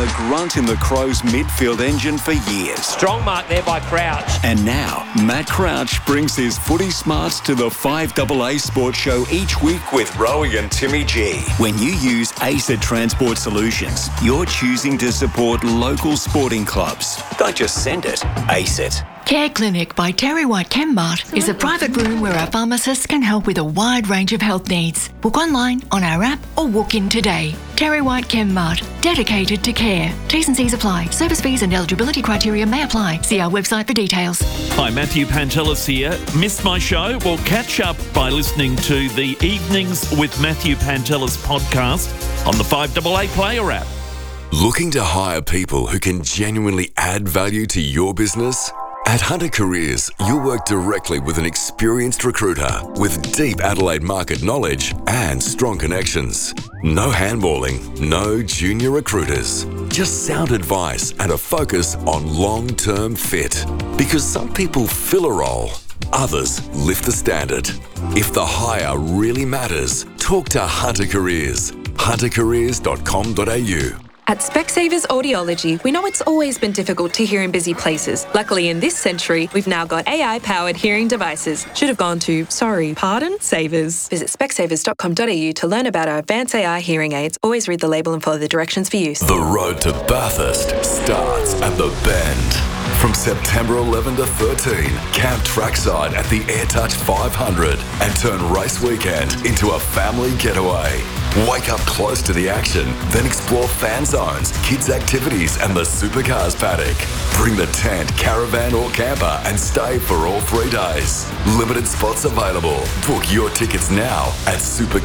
the grunt in the Crows midfield engine for years. Strong mark there by Crouch. And now, Matt Crouch brings his footy smarts to the 5AA Sports Show each week with Rowie and Timmy G. When you use ACET Transport Solutions, you're choosing to support local sporting clubs. Don't just send it, ACET. Care Clinic by Terry White Chemmart is a private room where our pharmacists can help with a wide range of health needs. Book online, on our app, or walk in today. Terry White Chemmart, dedicated to care. T's and C's apply. Service fees and eligibility criteria may apply. See our website for details. Hi, Matthew Pantelis here. Missed my show? Well, catch up by listening to the Evenings with Matthew Pantelis podcast on the 5AA Player app. Looking to hire people who can genuinely add value to your business? At Hunter Careers, you'll work directly with an experienced recruiter with deep Adelaide market knowledge and strong connections. No handballing, no junior recruiters. Just sound advice and a focus on long-term fit. Because some people fill a role, others lift the standard. If the hire really matters, talk to Hunter Careers. huntercareers.com.au. At Specsavers Audiology, we know it's always been difficult to hear in busy places. Luckily, in this century, we've now got AI-powered hearing devices. Should have gone to, Savers. Visit specsavers.com.au to learn about our advanced AI hearing aids. Always read the label and follow the directions for use. The road to Bathurst starts at the Bend. From September 11 to 13, camp trackside at the AirTouch 500 and turn race weekend into a family getaway. Wake up close to the action, then explore fan zones, kids' activities and the supercars paddock. Bring the tent, caravan or camper and stay for all 3 days. Limited spots available. Book your tickets now at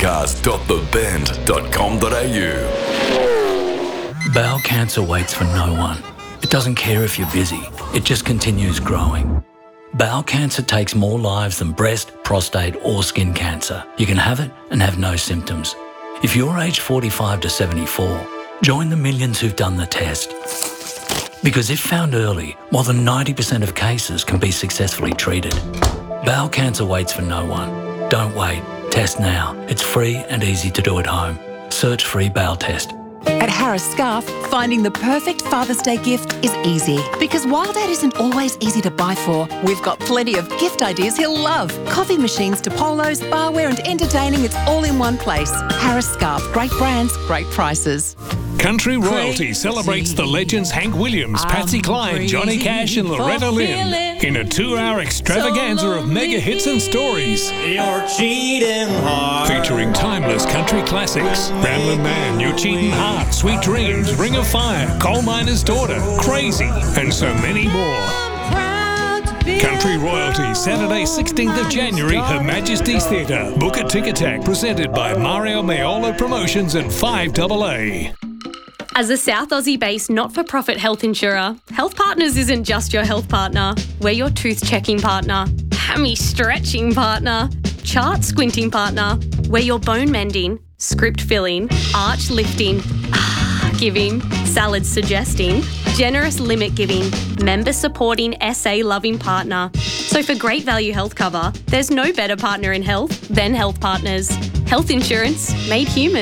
supercars.thebend.com.au. Bowel cancer waits for no one. It doesn't care if you're busy. It just continues growing. Bowel cancer takes more lives than breast, prostate or skin cancer. You can have it and have no symptoms. If you're aged 45 to 74, join the millions who've done the test. Because if found early, more than 90% of cases can be successfully treated. Bowel cancer waits for no one. Don't wait. Test now. It's free and easy to do at home. Search free bowel test. At Harris Scarf, finding the perfect Father's Day gift is easy. Because while Dad isn't always easy to buy for, we've got plenty of gift ideas he'll love. Coffee machines to polos, barware and entertaining, it's all in one place. Harris Scarf, great brands, great prices. Country Royalty celebrates the legends Hank Williams, Patsy Cline, Johnny Cash and Loretta Lynn in a 2-hour extravaganza of mega hits and stories. You're cheating hard. Featuring timeless country classics, Ramblin' Man, You're Cheating Hard, Sweet Dreams, Ring of Fire, Coal Miner's Daughter, Crazy, and so many more. Country Royalty, Saturday 16th of January, Her Majesty's Theatre. Book a Tic-A-Tac, presented by Mario Maiola Promotions and 5AA. As a South Aussie-based not-for-profit health insurer, Health Partners isn't just your health partner. We're your tooth-checking partner, hammy-stretching partner, chart-squinting partner. We're your bone-mending, script-filling, arch-lifting, giving, salad-suggesting, generous limit-giving, member-supporting, SA-loving partner. So for great value health cover, there's no better partner in health than Health Partners. Health insurance made human.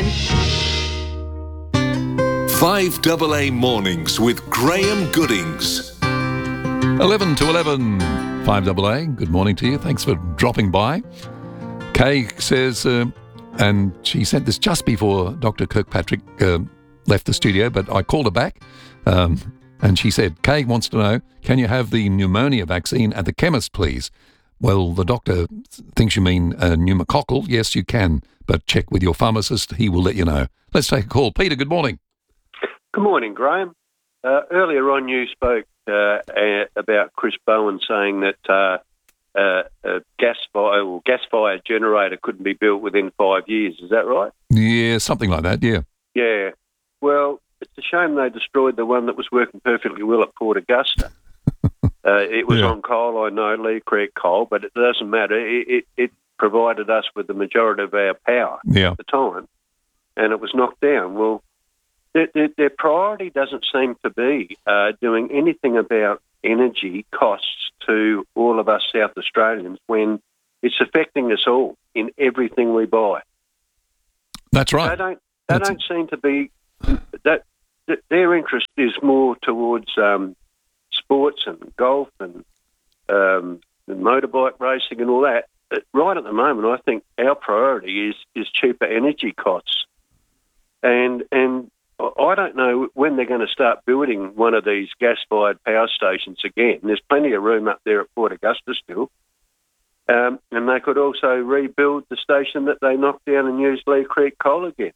5AA Mornings with Graham Goodings. 11 to 11, 5AA. Good morning to you. Thanks for dropping by. Kay says, and she sent this just before Dr. Kirkpatrick left the studio, but I called her back and she said, Kay wants to know, can you have the pneumonia vaccine at the chemist, please? Well, the doctor thinks you mean pneumococcal. Yes, you can, but check with your pharmacist. He will let you know. Let's take a call. Peter, good morning. Good morning, Graham. Earlier on you spoke about Chris Bowen saying that a gas-fired generator couldn't be built within 5 years. Is that right? Yeah, something like that, yeah. Yeah. Well, it's a shame they destroyed the one that was working perfectly well at Port Augusta. It was on coal, I know, Lee Creek coal, but it doesn't matter. It provided us with the majority of our power at the time, and it was knocked down. Well, their priority doesn't seem to be doing anything about energy costs to all of us South Australians when it's affecting us all in everything we buy. That's right. They don't seem to be that. their interest is more towards sports and golf and motorbike racing and all that. But right at the moment, I think our priority is cheaper energy costs. And I don't know when they're going to start building one of these gas-fired power stations again. There's plenty of room up there at Port Augusta still. And they could also rebuild the station that they knocked down and use Lee Creek coal again.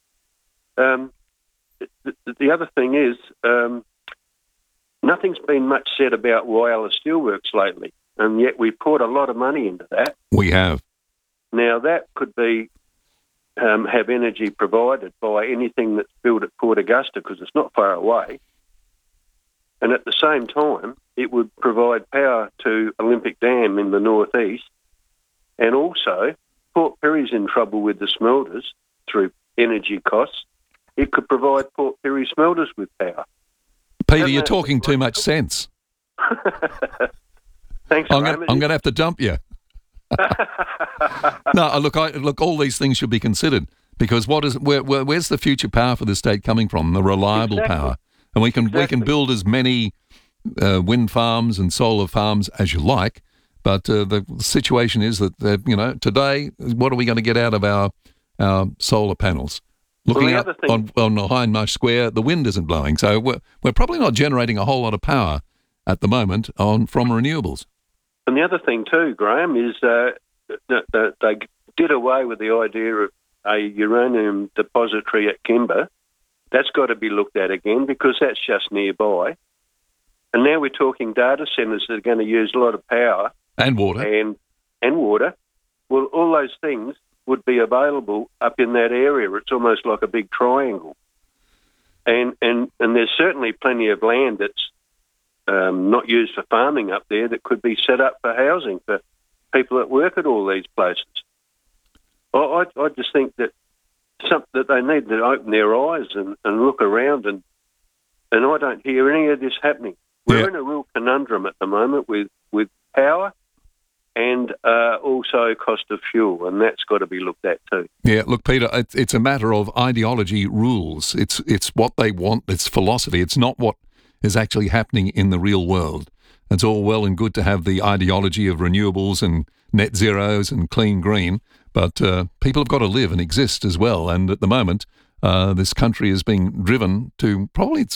The other thing is, nothing's been much said about Whyalla Steelworks lately, and yet we poured a lot of money into that. We have. Now, that could be have energy provided by anything that's built at Port Augusta because it's not far away. And at the same time, it would provide power to Olympic Dam in the northeast. And also, Port Pirie is in trouble with the smelters through energy costs. It could provide Port Pirie smelters with power. Peter, you're talking too much sense. Thanks, I'm going to have to dump you. No, look. All these things should be considered because where's the future power for the state coming from? The reliable power, and we can build as many wind farms and solar farms as you like, but the situation is that today, what are we going to get out of our solar panels? Looking up on Hindmarsh Square, the wind isn't blowing, so we're probably not generating a whole lot of power at the moment from renewables. And the other thing too, Graham, is that they did away with the idea of a uranium depository at Kimber. That's got to be looked at again because that's just nearby. And now we're talking data centres that are going to use a lot of power. And water. And water. Well, all those things would be available up in that area. It's almost like a big triangle. And there's certainly plenty of land that's not used for farming up there that could be set up for housing for people that work at all these places. I just think that they need to open their eyes and look around, and I don't hear any of this happening. We're in a real conundrum at the moment with power and also cost of fuel, and that's got to be looked at too. Yeah, look, Peter, it's a matter of ideology rules. It's what they want. It's philosophy. It's not what is actually happening in the real world. It's all well and good to have the ideology of renewables and net zeros and clean green, but people have got to live and exist as well. And at the moment, this country is being driven to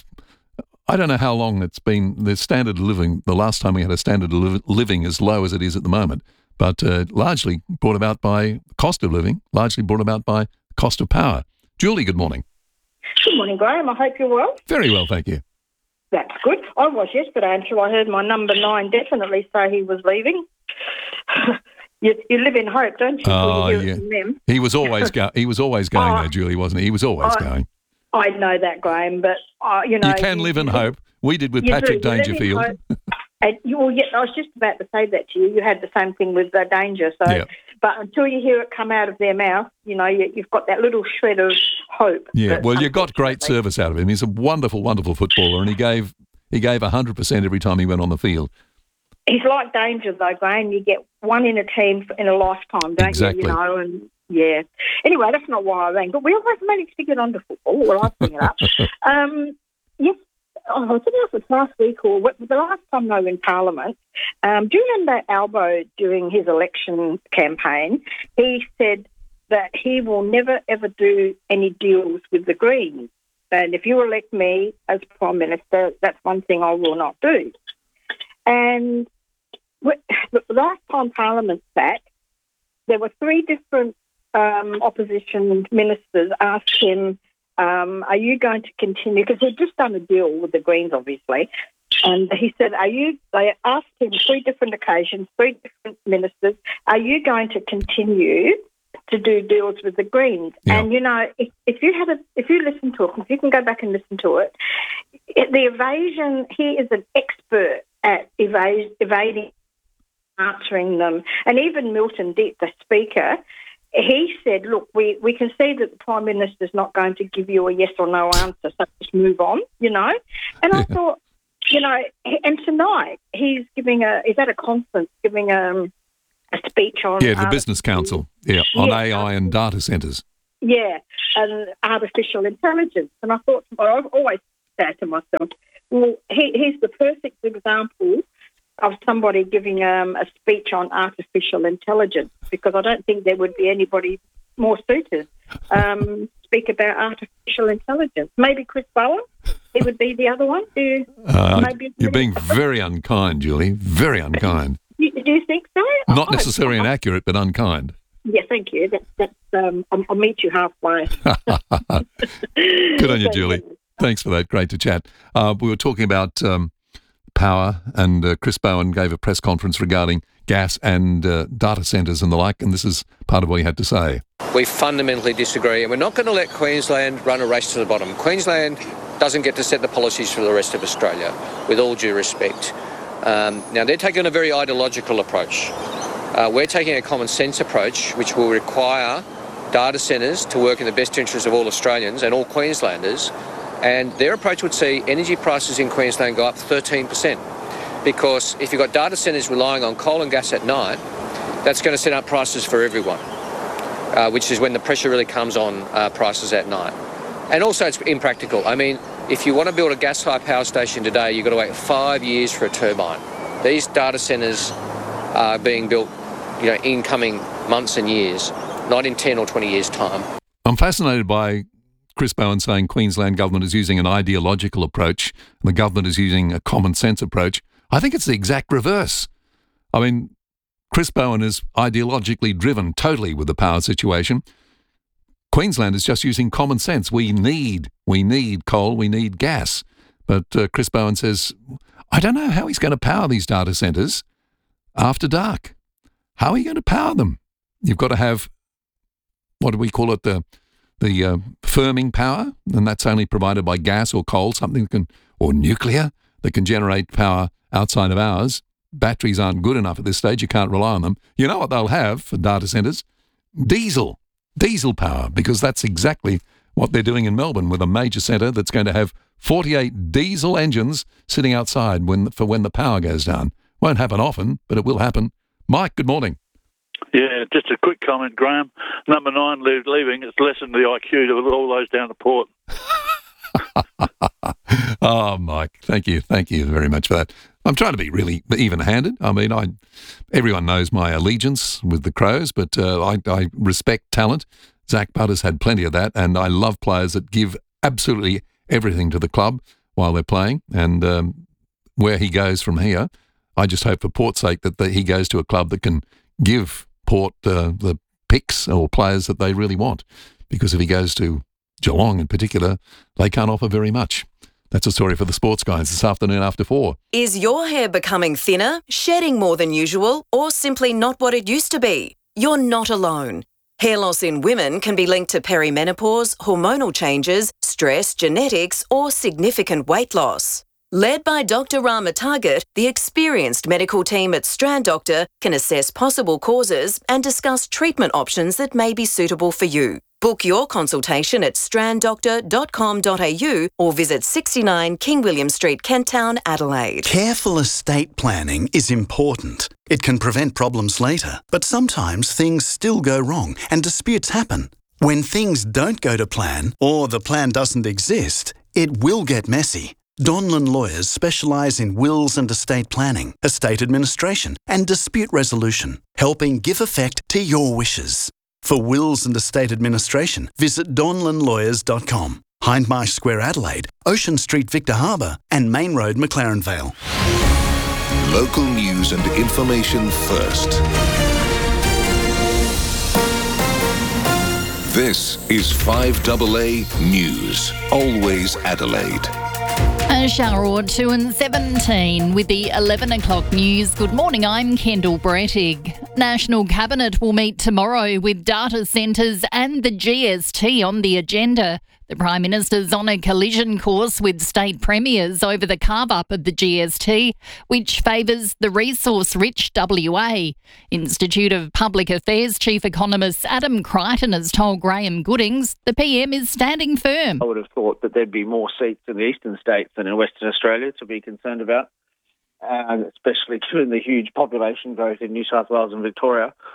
I don't know how long it's been, the standard of living, the last time we had a standard of living as low as it is at the moment, but largely brought about by cost of living, largely brought about by cost of power. Julie, good morning. Good morning, Graham. I hope you're well. Very well, thank you. That's good. I was yesterday until I heard my number 9 definitely say he was leaving. You live in hope, don't you? Oh, yeah. He was always going there, Julie, wasn't he? He was always going. I know that, Graham, but, you know... You can live in hope. We did with Patrick Dangerfield. I was just about to say that to you. You had the same thing with Danger. So, yeah. But until you hear it come out of their mouth, you've got that little shred of hope. Yeah, well, you got great service out of him. He's a wonderful, wonderful footballer, and he gave 100% every time he went on the field. He's like Danger, though, Graham. You get one in a team in a lifetime, don't exactly. you? And yeah. Anyway, that's not why I rang, but we always manage to get onto football. Well, I bring it up. Yes. I think it was last week or the last time they were in Parliament. Do you remember Albo during his election campaign? He said that he will never, ever do any deals with the Greens. And if you elect me as Prime Minister, that's one thing I will not do. And the last time Parliament sat, there were 3 different opposition ministers asked him, are you going to continue? Because he'd just done a deal with the Greens, obviously. And he said, they asked him 3 different occasions, 3 different ministers, are you going to continue to do deals with the Greens? Yeah. And, if you listen to it, if you can go back and listen to it, the evasion, he is an expert at evading, answering them. And even Milton Ditt, the Speaker, he said, look, we can see that the Prime Minister's not going to give you a yes or no answer, so just move on, And I thought, and tonight he's at a conference giving a speech on... Yeah, the Business Council, on AI and data centres. Yeah, and artificial intelligence. And I thought, I've always said to myself, well, here's the perfect example of somebody giving a speech on artificial intelligence, because I don't think there would be anybody more suited speak about artificial intelligence. Maybe Chris Bowen, he would be the other one. You're being very unkind, Julie, very unkind. Do you think so? Not necessarily inaccurate, but unkind. Yeah, thank you. I'll meet you halfway. Good on you, Julie. Thanks for that. Great to chat. We were talking about power, and Chris Bowen gave a press conference regarding gas and data centres and the like, and this is part of what he had to say. We fundamentally disagree, and we're not going to let Queensland run a race to the bottom. Queensland doesn't get to set the policies for the rest of Australia, with all due respect. Now, they're taking a very ideological approach. We're taking a common sense approach, which will require data centres to work in the best interest of all Australians and all Queenslanders. And their approach would see energy prices in Queensland go up 13%. Because if you've got data centres relying on coal and gas at night, that's going to set up prices for everyone, which is when the pressure really comes on prices at night. And also it's impractical. I mean, if you want to build a gas-fired power station today, you've got to wait 5 years for a turbine. These data centres are being built, in coming months and years, not in 10 or 20 years' time. I'm fascinated by Chris Bowen saying Queensland government is using an ideological approach and the government is using a common sense approach. I think it's the exact reverse. I mean, Chris Bowen is ideologically driven totally with the power situation. Queensland is just using common sense. We need coal, we need gas. But Chris Bowen says, I don't know how he's going to power these data centres after dark. How are you going to power them? You've got to have, what do we call it, the firming power, and that's only provided by gas or coal, or nuclear that can generate power outside of ours. Batteries aren't good enough at this stage. You can't rely on them. You know what they'll have for data centres? Diesel power, because that's exactly what they're doing in Melbourne with a major centre that's going to have 48 diesel engines sitting outside when the power goes down. Won't happen often, but it will happen. Mike, good morning. Yeah, just a quick comment, Graham. Number 9 leaving. It's lessened the IQ to all those down the port. Oh, Mike, thank you very much for that. I'm trying to be really even-handed. I mean, everyone knows my allegiance with the Crows, but I respect talent. Zach Butter's had plenty of that, and I love players that give absolutely everything to the club while they're playing. And where he goes from here, I just hope for Port's sake that he goes to a club that can give Port the picks or players that they really want. Because if he goes to Geelong in particular, they can't offer very much. That's a story for the sports guys this afternoon after 4. Is your hair becoming thinner, shedding more than usual, or simply not what it used to be? You're not alone. Hair loss in women can be linked to perimenopause, hormonal changes, stress, genetics, or significant weight loss. Led by Dr. Rama Target, the experienced medical team at Strand Doctor can assess possible causes and discuss treatment options that may be suitable for you. Book your consultation at stranddoctor.com.au or visit 69 King William Street, Kent Town, Adelaide. Careful estate planning is important. It can prevent problems later, but sometimes things still go wrong and disputes happen. When things don't go to plan or the plan doesn't exist, it will get messy. Donlan Lawyers specialise in wills and estate planning, estate administration and dispute resolution, helping give effect to your wishes. For wills and estate administration, visit donlanlawyers.com. Hindmarsh Square, Adelaide, Ocean Street, Victor Harbour and Main Road, McLaren Vale. Local news and information first. This is 5AA News, always Adelaide. Shower 2 and 17 with the 11 o'clock news. Good morning, I'm Kendall Brettig. National Cabinet will meet tomorrow with data centres and the GST on the agenda. The Prime Minister's on a collision course with state premiers over the carve-up of the GST, which favours the resource-rich WA. Institute of Public Affairs Chief Economist Adam Crichton has told Graham Goodings the PM is standing firm. I would have thought that there'd be more seats in the eastern states than in Western Australia to be concerned about, especially given the huge population growth in New South Wales and Victoria.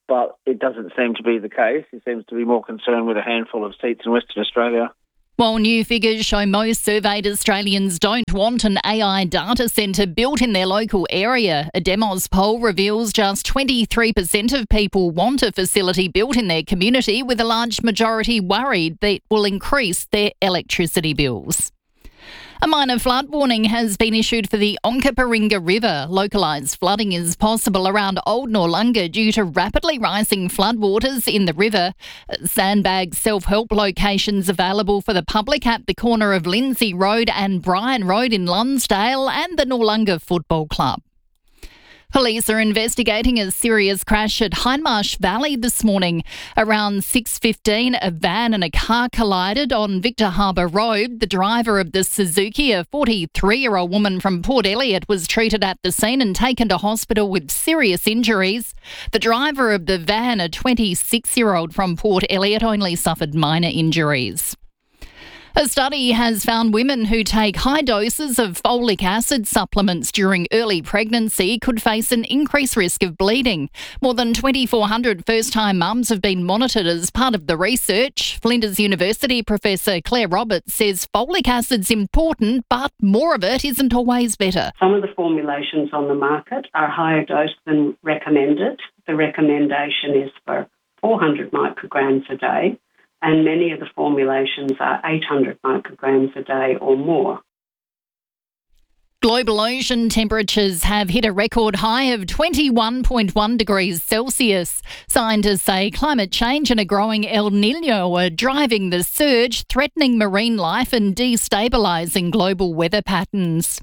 but it doesn't seem to be the case. He seems to be more concerned with a handful of seats in Western Australia. While new figures show most surveyed Australians don't want an AI data centre built in their local area, a Demos poll reveals just 23% of people want a facility built in their community, with a large majority worried that it will increase their electricity bills. A minor flood warning has been issued for the Onkaparinga River. Localised flooding is possible around Old Noarlunga due to rapidly rising floodwaters in the river. Sandbag self-help locations available for the public at the corner of Lindsay Road and Bryan Road in Lonsdale and the Noarlunga Football Club. Police are investigating a serious crash at Hindmarsh Valley this morning. Around 6:15, a van and a car collided on Victor Harbour Road. The driver of the Suzuki, a 43-year-old woman from Port Elliot, was treated at the scene and taken to hospital with serious injuries. The driver of the van, a 26-year-old from Port Elliot, only suffered minor injuries. A study has found women who take high doses of folic acid supplements during early pregnancy could face an increased risk of bleeding. More than 2,400 first-time mums have been monitored as part of the research. Flinders University Professor Claire Roberts says folic acid's important, but more of it isn't always better. Some of the formulations on the market are higher dose than recommended. The recommendation is for 400 micrograms a day, and many of the formulations are 800 micrograms a day or more. Global ocean temperatures have hit a record high of 21.1 degrees Celsius. Scientists say climate change and a growing El Niño are driving the surge, threatening marine life and destabilising global weather patterns.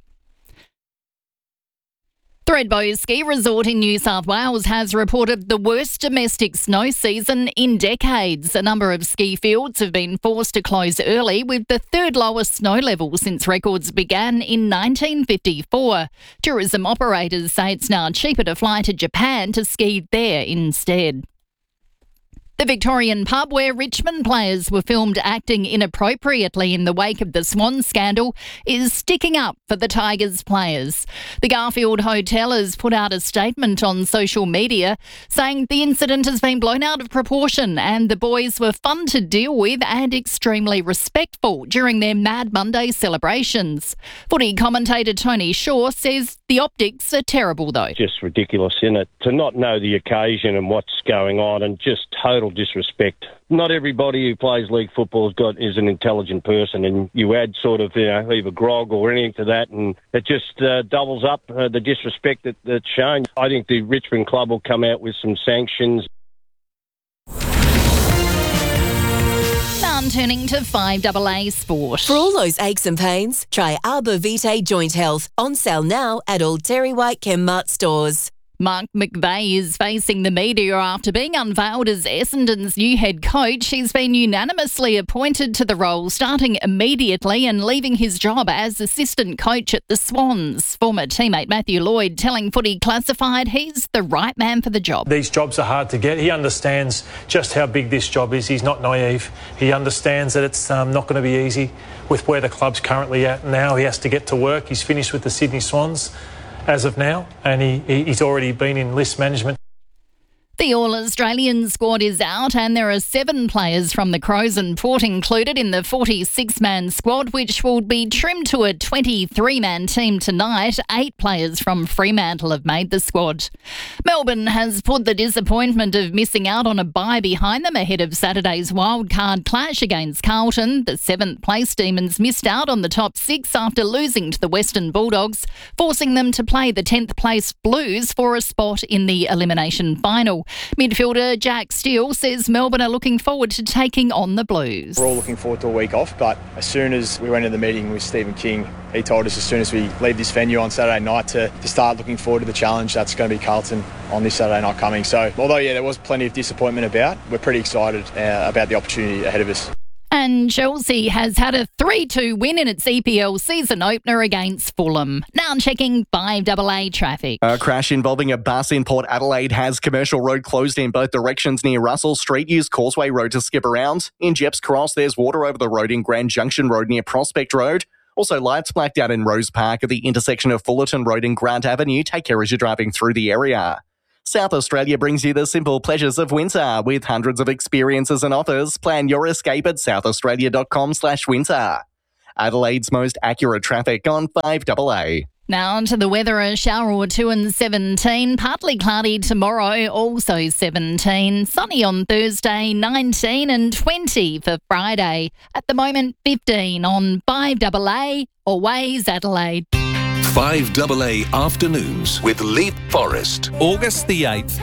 Thredbo Ski Resort in New South Wales has reported the worst domestic snow season in decades. A number of ski fields have been forced to close early, with the third lowest snow level since records began in 1954. Tourism operators say it's now cheaper to fly to Japan to ski there instead. The Victorian pub where Richmond players were filmed acting inappropriately in the wake of the Swan scandal is sticking up for the Tigers players. The Garfield Hotel has put out a statement on social media saying the incident has been blown out of proportion and the boys were fun to deal with and extremely respectful during their Mad Monday celebrations. Footy commentator Tony Shaw says the optics are terrible though. Just ridiculous, isn't it? To not know the occasion and what's going on and just total disrespect. Not everybody who plays league football is an intelligent person, and you add sort of either grog or anything to that, and it just doubles up the disrespect that's shown. I think the Richmond club will come out with some sanctions. Now turning to 5AA Sport. For all those aches and pains, try Arbor Vitae Joint Health. On sale now at all Terry White Chemmart stores. Mark McVeigh is facing the media after being unveiled as Essendon's new head coach. He's been unanimously appointed to the role, starting immediately and leaving his job as assistant coach at the Swans. Former teammate Matthew Lloyd telling Footy Classified he's the right man for the job. These jobs are hard to get. He understands just how big this job is. He's not naive. He understands that it's not going to be easy with where the club's currently at now. He has to get to work. He's finished with the Sydney Swans as of now, and he's already been in list management. The All-Australian squad is out and there are 7 players from the Crows and Port included in the 46-man squad, which will be trimmed to a 23-man team tonight. 8 players from Fremantle have made the squad. Melbourne has put the disappointment of missing out on a bye behind them ahead of Saturday's wildcard clash against Carlton. The 7th-place Demons missed out on the top 6 after losing to the Western Bulldogs, forcing them to play the 10th-place Blues for a spot in the elimination final. Midfielder Jack Steele says Melbourne are looking forward to taking on the Blues. We're all looking forward to a week off, but as soon as we went into the meeting with Stephen King, he told us as soon as we leave this venue on Saturday night to start looking forward to the challenge that's going to be Carlton on this Saturday night coming. So although, there was plenty of disappointment about, we're pretty excited about the opportunity ahead of us. And Chelsea has had a 3-2 win in its EPL season opener against Fulham. Now checking 5AA traffic. A crash involving a bus in Port Adelaide has Commercial Road closed in both directions near Russell Street. Use Causeway Road to skip around. In Jeps Cross, there's water over the road in Grand Junction Road near Prospect Road. Also, lights blacked out in Rose Park at the intersection of Fullerton Road and Grant Avenue. Take care as you're driving through the area. South Australia brings you the simple pleasures of winter with hundreds of experiences and offers. Plan your escape at southaustralia.com/winter. Adelaide's most accurate traffic on 5AA. Now on to the weather, a shower or two and 17. Partly cloudy tomorrow, also 17. Sunny on Thursday, 19 and 20 for Friday. At the moment, 15 on 5AA, always Adelaide. 5AA Afternoons with Leap Forest. August the 8th,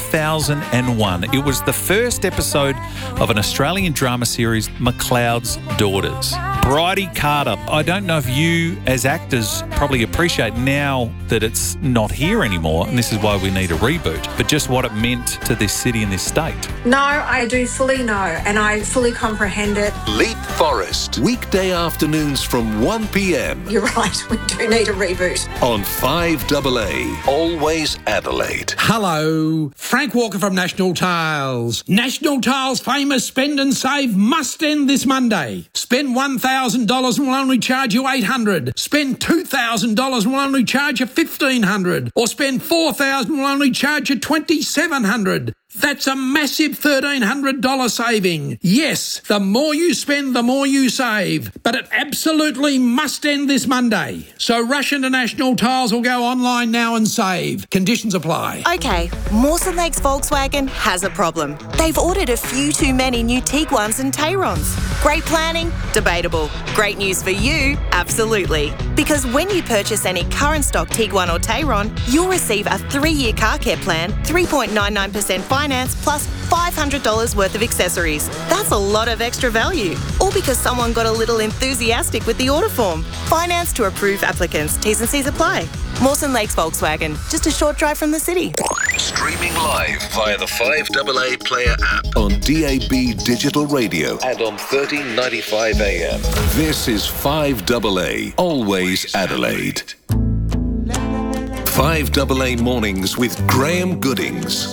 2001. It was the first episode of an Australian drama series, McLeod's Daughters. Bridie Carter. I don't know if you, as actors, probably appreciate now that it's not here anymore, and this is why we need a reboot, but just what it meant to this city and this state. No, I do fully know, and I fully comprehend it. Leap Forest. Weekday afternoons from 1 p.m. You're right, we do need a reboot. On 5AA, always Adelaide. Hello, Frank Walker from National Tiles. National Tiles' famous Spend and Save must end this Monday. Spend $1,000 and we'll only charge you $800. Spend $2,000 and we'll only charge you $1,500. Or spend $4,000 and we'll only charge you $2,700. That's a massive $1,300 saving. Yes, the more you spend, the more you save. But it absolutely must end this Monday. So rush into National Tiles or go online now and save. Conditions apply. Okay, Mawson Lakes Volkswagen has a problem. They've ordered a few too many new Tiguans and Tayrons. Great planning? Debatable. Great news for you? Absolutely. Because when you purchase any current stock Tiguan or Tayron, you'll receive a 3-year car care plan, 3.99% finance plus $500 worth of accessories. That's a lot of extra value. All because someone got a little enthusiastic with the order form. Finance to approved applicants. T's and C's apply. Mawson Lakes Volkswagen, just a short drive from the city. Streaming live via the 5AA Player app on DAB Digital Radio and on 1395 AM. This is 5AA, always Adelaide. 5AA Mornings with Graham Goodings.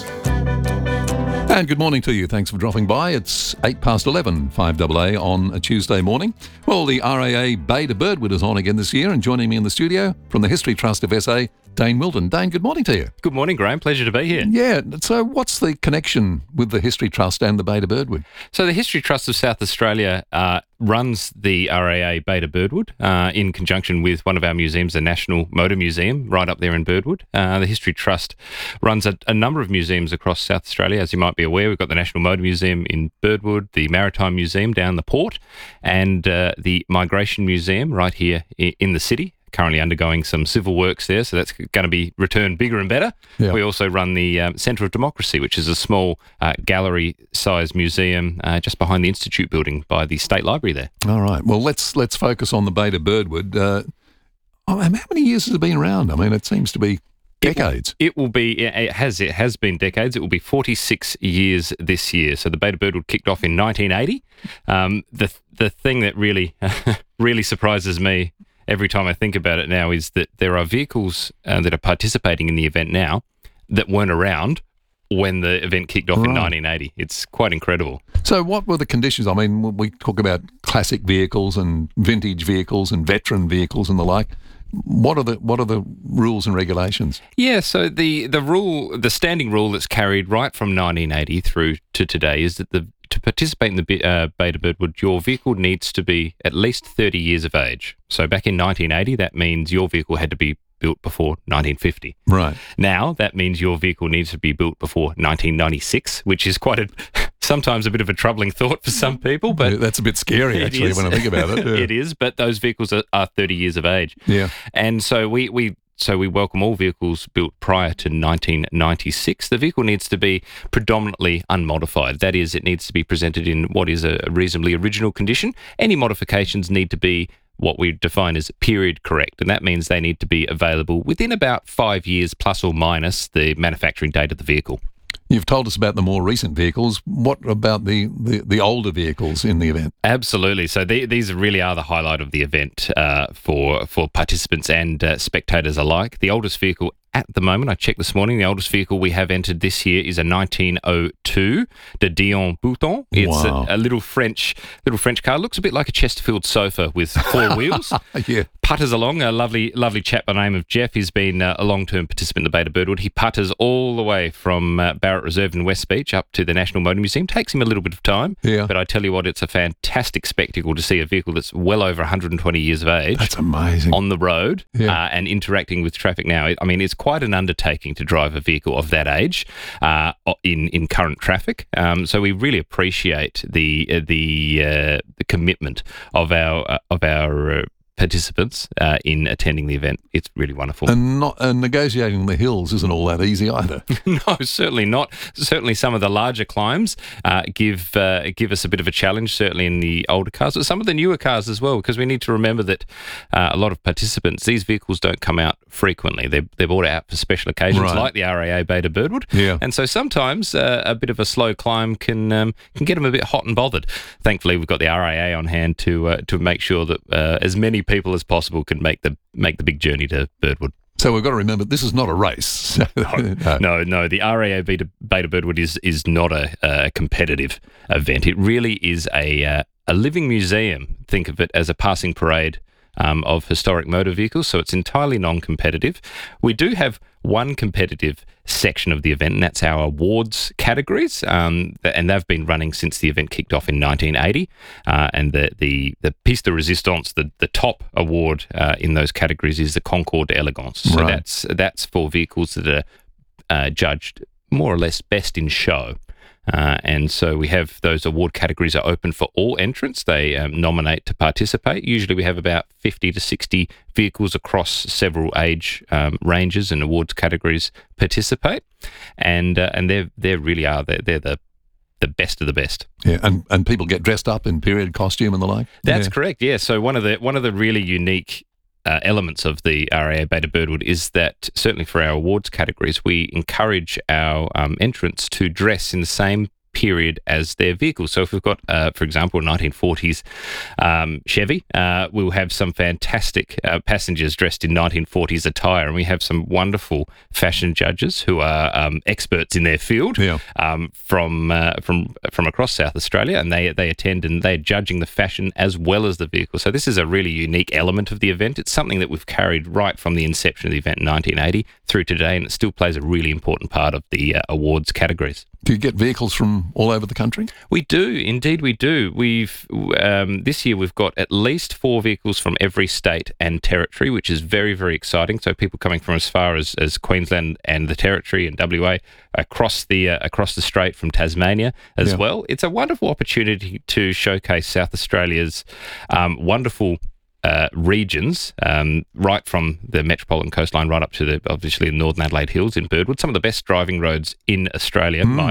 And good morning to you. Thanks for dropping by. It's 11:08, 5AA on a Tuesday morning. Well, the RAA Bay to Birdwood is on again this year, and joining me in the studio from the History Trust of SA, Dane Wilton. Dane, good morning to you. Good morning, Graham. Pleasure to be here. Yeah, so what's the connection with the History Trust and the Bay to Birdwood? So the History Trust of South Australia runs the RAA Bay to Birdwood in conjunction with one of our museums, the National Motor Museum, right up there in Birdwood. The History Trust runs a number of museums across South Australia. As you might be aware, we've got the National Motor Museum in Birdwood, the Maritime Museum down the port, and the Migration Museum right here in the city. Currently undergoing some civil works there, so that's going to be returned bigger and better. Yeah. We also run the Centre of Democracy, which is a small gallery-sized museum just behind the Institute building by the State Library there. All right. Well, let's focus on the Bay to Birdwood. How many years has it been around? I mean, it seems to be decades. It has been decades. It will be 46 years this year. So the Bay to Birdwood kicked off in 1980. The thing that really really surprises me every time I think about it now is that there are vehicles that are participating in the event now that weren't around when the event kicked off in 1980. It's quite incredible. So what were the conditions? I mean, we talk about classic vehicles and vintage vehicles and veteran vehicles and the like. What are the rules and regulations? Yeah, so the standing rule that's carried right from 1980 through to today is that to participate in the Bay to Birdwood, your vehicle needs to be at least 30 years of age. So back in 1980, that means your vehicle had to be built before 1950. Right. Now, that means your vehicle needs to be built before 1996, which is sometimes a bit of a troubling thought for some people. But yeah, that's a bit scary, actually, when I think about it. Yeah. It is, but those vehicles are 30 years of age. Yeah. And so we welcome all vehicles built prior to 1996. The vehicle needs to be predominantly unmodified. That is, it needs to be presented in what is a reasonably original condition. Any modifications need to be what we define as period correct, and that means they need to be available within about 5 years plus or minus the manufacturing date of the vehicle. You've told us about the more recent vehicles. What about the older vehicles in the event? Absolutely. So these really are the highlight of the event for participants and spectators alike. The oldest vehicle at the moment, I checked this morning, the oldest vehicle we have entered this year is a 1902 de Dion Bouton. It's a little French car. It looks a bit like a Chesterfield sofa with 4 wheels. Yeah. putters along. A lovely chap by the name of Jeff. He's been a long-term participant in the Beta Birdwood. He putters all the way from Barrett Reserve in West Beach up to the National Motor Museum. Takes him a little bit of time, but I tell you what, it's a fantastic spectacle to see a vehicle that's well over 120 years of age. That's amazing. On the road and interacting with traffic now. I mean, it's quite an undertaking to drive a vehicle of that age in current traffic. So we really appreciate the commitment of our participants in attending the event. It's really wonderful. And negotiating the hills isn't all that easy either. No, certainly not. Certainly some of the larger climbs give us a bit of a challenge, certainly in the older cars, but some of the newer cars as well, because we need to remember that a lot of participants, these vehicles don't come out frequently. They're bought out for special occasions, like the RAA Beta Birdwood. Yeah. And so sometimes a bit of a slow climb can get them a bit hot and bothered. Thankfully, we've got the RAA on hand to make sure that as many people as possible can make the big journey to Birdwood. So we've got to remember this is not a race. No. The RAA Beta Birdwood is not a competitive event. It really is a living museum. Think of it as a passing parade of historic motor vehicles, so it's entirely non-competitive. We do have one competitive section of the event, and that's our awards categories, and they've been running since the event kicked off in 1980. And the piece de resistance, the top award in those categories is the Concorde d'Elegance. So that's for vehicles that are judged more or less best in show. And so we have those award categories are open for all entrants. They nominate to participate. Usually we have about 50 to 60 vehicles across several age ranges and awards categories participate. And they really are, they're the best of the best. Yeah, and people get dressed up in period costume and the like? That's correct, yeah. So one of the really unique elements of the RAA Beta Birdwood is that certainly for our awards categories, we encourage our entrants to dress in the same period as their vehicle. So if we've got, for example, a 1940s Chevy, we'll have some fantastic passengers dressed in 1940s attire, and we have some wonderful fashion judges who are experts in their field from across South Australia, and they attend and they're judging the fashion as well as the vehicle. So this is a really unique element of the event. It's something that we've carried right from the inception of the event in 1980 through today, and it still plays a really important part of the awards categories. Do you get vehicles from all over the country? We do, indeed we do. We've this year we've got at least 4 vehicles from every state and territory, which is very, very exciting. So people coming from as far as Queensland and the Territory and WA, across the strait from Tasmania as well. It's a wonderful opportunity to showcase South Australia's wonderful regions, right from the metropolitan coastline right up to the Northern Adelaide Hills in Birdwood. Some of the best driving roads in Australia, might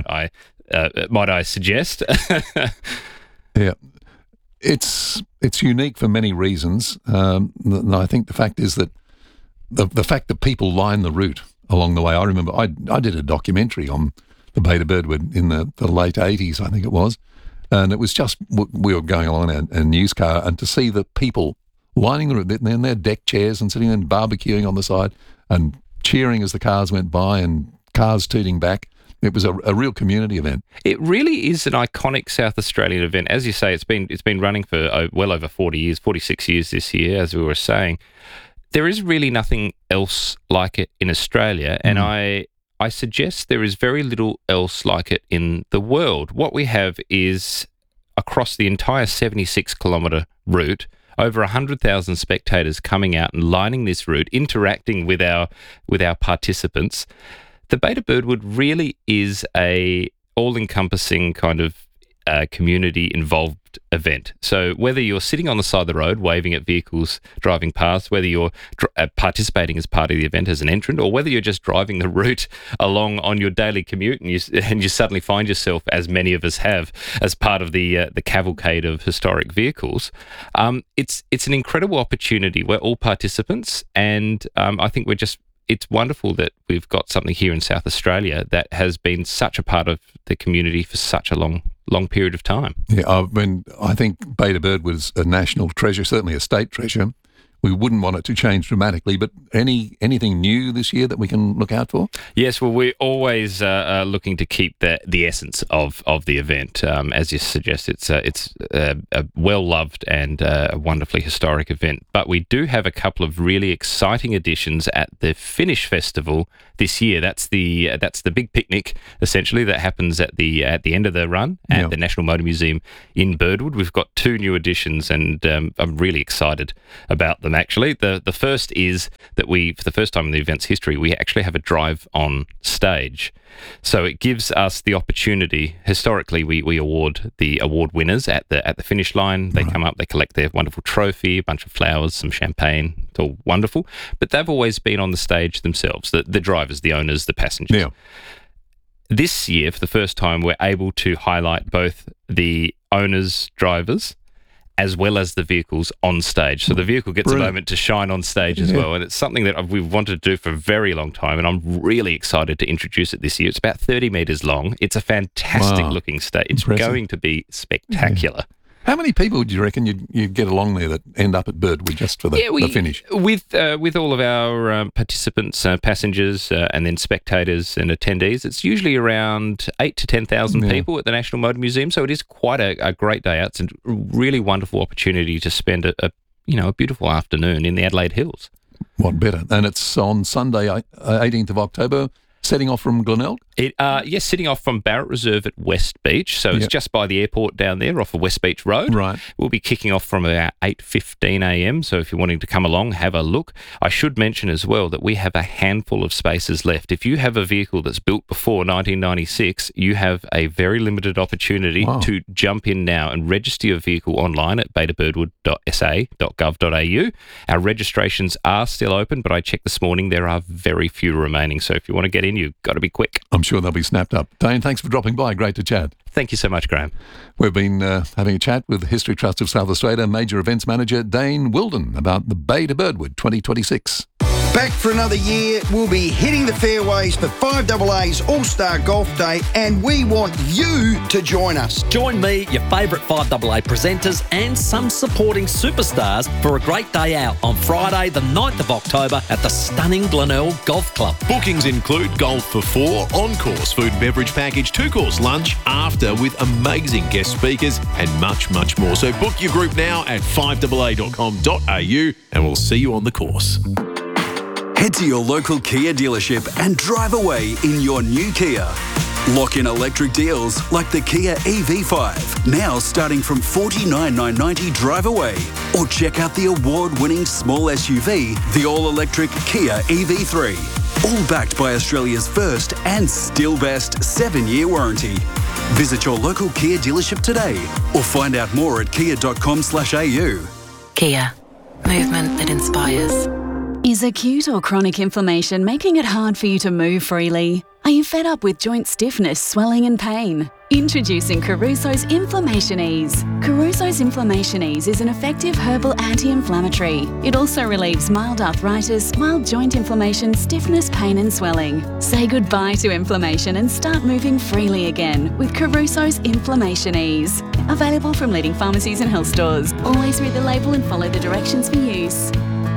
I suggest. Yeah, it's unique for many reasons. I think the fact is that the fact that people line the route along the way. I remember I did a documentary on the Beta Birdwood in the late 80s, I think it was, and it was just we were going along in a news car, and to see the people lining the route in their deck chairs and sitting and barbecuing on the side and cheering as the cars went by and cars tooting back. It was a real community event. It really is an iconic South Australian event. As you say, it's been running for well over 40 years, 46 years this year, as we were saying. There is really nothing else like it in Australia, and I suggest there is very little else like it in the world. What we have is, across the entire 76-kilometre route, over 100,000 spectators coming out and lining this route, interacting with our participants. The Beta Birdwood really is a all-encompassing kind of community-involved event. So whether you're sitting on the side of the road waving at vehicles driving past, whether you're participating as part of the event as an entrant, or whether you're just driving the route along on your daily commute and you suddenly find yourself, as many of us have, as part of the cavalcade of historic vehicles, it's an incredible opportunity. We're all participants, and I think it's wonderful that we've got something here in South Australia that has been such a part of the community for such a long period of time. Yeah, I think Beta Birdwood was a national treasure, certainly a state treasure. we wouldn't want it to change dramatically, but anything new this year that we can look out for? Yes, well, we're always looking to keep the essence of the event. As you suggest, it's a well-loved and a wonderfully historic event. But we do have a couple of really exciting additions at the Finish Festival this year. That's the big picnic, essentially, that happens at the end of the run at the National Motor Museum in Birdwood. We've got 2 new additions, and I'm really excited about them, actually. The first is that for the first time in the event's history, we actually have a drive on stage. So it gives us the opportunity. Historically, we award the award winners at the finish line. They come up, they collect their wonderful trophy, a bunch of flowers, some champagne. It's all wonderful. But they've always been on the stage themselves, the drivers, the owners, the passengers. Yeah. This year, for the first time, we're able to highlight both the owners, drivers, as well as the vehicles on stage. So the vehicle gets a moment to shine on stage as well. And it's something that we've wanted to do for a very long time, and I'm really excited to introduce it this year. It's about 30 metres long. It's a fantastic looking stage. It's going to be spectacular. How many people do you reckon you'd get along there that end up at Birdwood just for the finish? With all of our participants, passengers, and then spectators and attendees, it's usually around 8,000 to 10,000 people at the National Motor Museum. So it is quite a great day out. It's a really wonderful opportunity to spend a beautiful afternoon in the Adelaide Hills. What better? And it's on Sunday, 18th of October. Setting off from Glenelg? Yes, setting off from Barrett Reserve at West Beach. So it's just by the airport down there off of West Beach Road. Right. We'll be kicking off from about 8:15 a.m. So if you're wanting to come along, have a look. I should mention as well that we have a handful of spaces left. If you have a vehicle that's built before 1996, you have a very limited opportunity to jump in now and register your vehicle online at betabirdwood.sa.gov.au. Our registrations are still open, but I checked this morning, there are very few remaining. So if you want to get in, you've got to be quick. I'm sure they'll be snapped up. Dane, thanks for dropping by. Great to chat. Thank you so much, Graham. We've been having a chat with the History Trust of South Australia Major Events Manager Dane Wilden about the Bay to Birdwood 2026. Back for another year, we'll be hitting the fairways for 5AA's All-Star Golf Day, and we want you to join us. Join me, your favourite 5AA presenters and some supporting superstars for a great day out on Friday the 9th of October at the stunning Glenelg Golf Club. Bookings include golf for 4, on-course food and beverage package, 2-course lunch, after with amazing guest speakers and much, much more. So book your group now at 5AA.com.au and we'll see you on the course. Head to your local Kia dealership and drive away in your new Kia. Lock in electric deals like the Kia EV5, now starting from $49,990 drive away. Or check out the award-winning small SUV, the all-electric Kia EV3. All backed by Australia's first and still best 7-year warranty. Visit your local Kia dealership today or find out more at kia.com/au. Kia. Movement that inspires. Is acute or chronic inflammation making it hard for you to move freely? Are you fed up with joint stiffness, swelling and pain? Introducing Caruso's Inflammation Ease. Caruso's Inflammation Ease is an effective herbal anti-inflammatory. It also relieves mild arthritis, mild joint inflammation, stiffness, pain and swelling. Say goodbye to inflammation and start moving freely again with Caruso's Inflammation Ease. Available from leading pharmacies and health stores. Always read the label and follow the directions for use.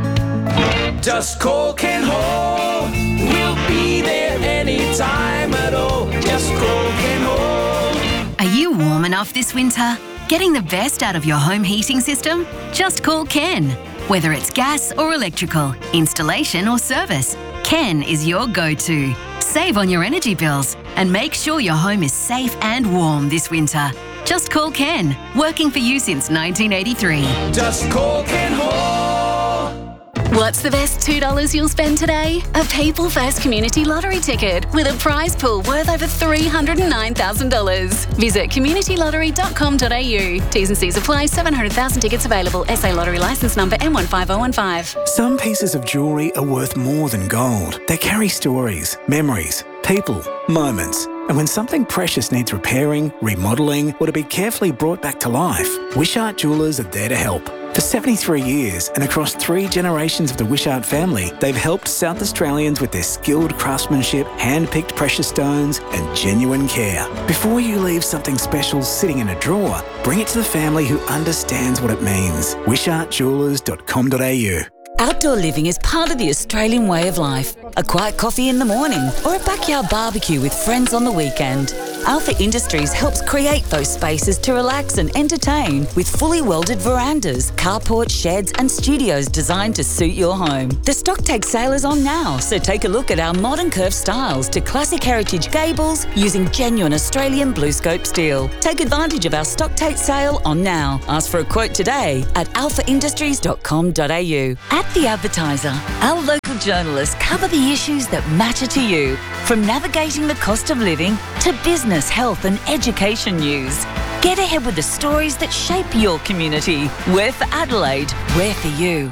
Just call Ken Hall. We'll be there anytime at all. Just call Ken Hall. Are you warm enough this winter? Getting the best out of your home heating system? Just call Ken. Whether it's gas or electrical, installation or service, Ken is your go-to. Save on your energy bills and make sure your home is safe and warm this winter. Just call Ken, working for you since 1983. Just call Ken Hall. What's the best $2 you'll spend today? A People First Community Lottery ticket with a prize pool worth over $309,000. Visit communitylottery.com.au. T's and C's apply. 700,000 tickets available. SA Lottery licence number M15015. Some pieces of jewellery are worth more than gold. They carry stories, memories, people, moments. And when something precious needs repairing, remodelling, or to be carefully brought back to life, Wishart Jewellers are there to help. For 73 years and across 3 generations of the Wishart family, they've helped South Australians with their skilled craftsmanship, hand-picked precious stones and genuine care. Before you leave something special sitting in a drawer, bring it to the family who understands what it means. WishartJewellers.com.au. Outdoor living is part of the Australian way of life. A quiet coffee in the morning or a backyard barbecue with friends on the weekend. Alpha Industries helps create those spaces to relax and entertain with fully welded verandas, carports, sheds and studios designed to suit your home. The stock take sale is on now, so take a look at our modern curved styles to classic heritage gables using genuine Australian BlueScope steel. Take advantage of our stock take sale on now. Ask for a quote today at alphaindustries.com.au. At The Advertiser, our local journalists cover the issues that matter to you, from navigating the cost of living to business, health and education news. Get ahead with the stories that shape your community. We're for Adelaide, we're for you.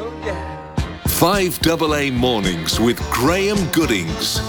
5AA Mornings with Graham Goodings.